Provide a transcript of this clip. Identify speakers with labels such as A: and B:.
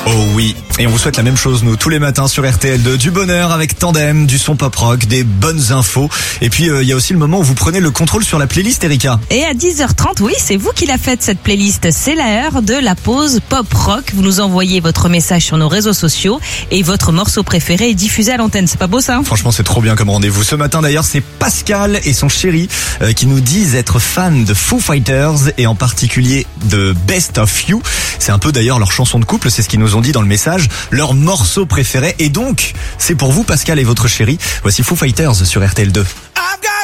A: Oh oui, et on vous souhaite la même chose, nous, tous les matins sur RTL2. Du bonheur avec Tandem, du son pop-rock, des bonnes infos. Et puis, il y a aussi le moment où vous prenez le contrôle sur la playlist, Erika.
B: Et à 10h30, oui, c'est vous qui la faites, cette playlist. C'est l'heure de la pause pop-rock. Vous nous envoyez votre message sur nos réseaux sociaux et votre morceau préféré est diffusé à l'antenne. C'est pas beau, ça?
A: Franchement, c'est trop bien comme rendez-vous. Ce matin, d'ailleurs, c'est Pascal et son chéri qui nous disent être fans de Foo Fighters et en particulier de Best of You. C'est un peu d'ailleurs leur chanson de couple, c'est ce qu'ils nous ont dit dans le message, leur morceau préféré. Et donc, c'est pour vous, Pascal et votre chéri. Voici Foo Fighters sur RTL2.